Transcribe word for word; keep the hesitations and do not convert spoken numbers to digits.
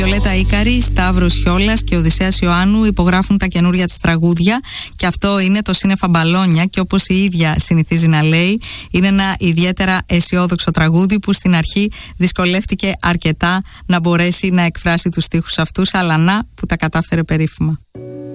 Βιολέτα Ίκαρη, Σταύρος Χιόλας και Οδυσσέας Ιωάννου υπογράφουν τα καινούρια της τραγούδια και αυτό είναι το Σύννεφα Μπαλόνια και όπως η ίδια συνηθίζει να λέει, είναι ένα ιδιαίτερα αισιόδοξο τραγούδι που στην αρχή δυσκολεύτηκε αρκετά να μπορέσει να εκφράσει τους στίχους αυτούς, αλλά να που τα κατάφερε περίφημα.